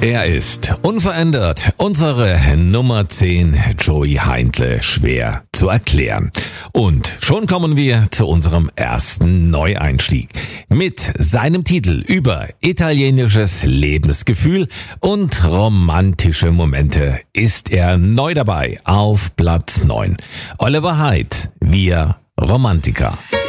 Er ist unverändert unsere Nummer 10, Joey Heindle, schwer zu erklären. Und schon kommen wir zu unserem ersten Neueinstieg. Mit seinem Titel über italienisches Lebensgefühl und romantische Momente ist er neu dabei auf Platz 9. Oliver Hyde, Wir Romantiker.